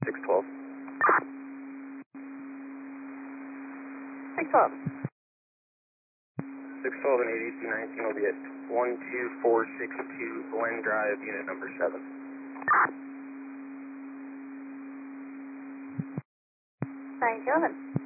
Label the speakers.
Speaker 1: 612.
Speaker 2: 612.
Speaker 1: 612 and 8219 will be at 12462 Glen Drive, unit number 7.
Speaker 2: 911.